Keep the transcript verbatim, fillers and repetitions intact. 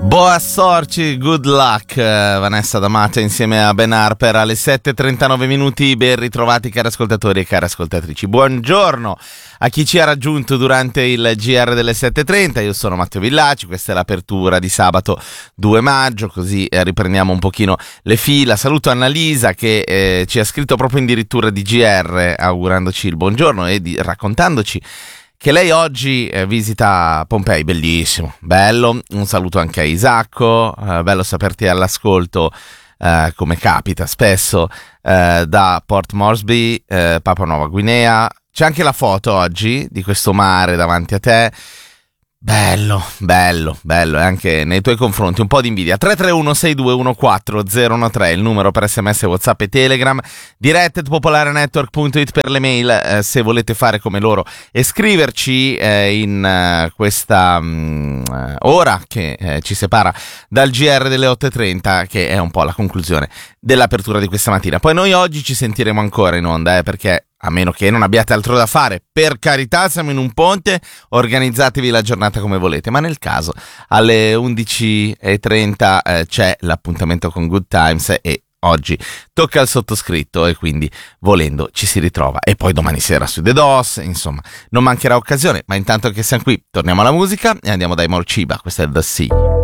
Boa sorci, good luck, Vanessa D'Amato insieme a Ben Harper alle sette e trentanove minuti. Ben ritrovati cari ascoltatori e cari ascoltatrici. Buongiorno a chi ci ha raggiunto durante il G R delle sette e trenta. Io sono Matteo Villaci, questa è l'apertura di sabato due maggio, così eh, riprendiamo un pochino le fila. Saluto Annalisa che eh, ci ha scritto proprio addirittura di G R augurandoci il buongiorno e di, raccontandoci che lei oggi eh, visita Pompei, bellissimo, bello. Un saluto anche a Isacco, eh, bello saperti all'ascolto, eh, come capita spesso, eh, da Port Moresby, eh, Papua Nuova Guinea. C'è anche la foto oggi di questo mare davanti a te. Bello, bello, bello, e anche nei tuoi confronti un po' di invidia. Tre tre uno sei due uno quattro zero uno tre il numero per sms, WhatsApp e Telegram. diretta at popolarenetwork punto it per le mail, eh, se volete fare come loro e scriverci eh, in uh, questa um, uh, ora che eh, ci separa dal G R delle otto e trenta, che è un po' la conclusione dell'apertura di questa mattina. Poi noi oggi ci sentiremo ancora in onda, eh, perché a meno che non abbiate altro da fare, per carità, siamo in un ponte, organizzatevi la giornata come volete, ma nel caso alle undici e trenta eh, c'è l'appuntamento con Good Times e oggi tocca al sottoscritto e quindi volendo ci si ritrova. E poi domani sera su The Dos, insomma, non mancherà occasione, ma intanto che siamo qui torniamo alla musica e andiamo dai Morciba, questa è The Sea.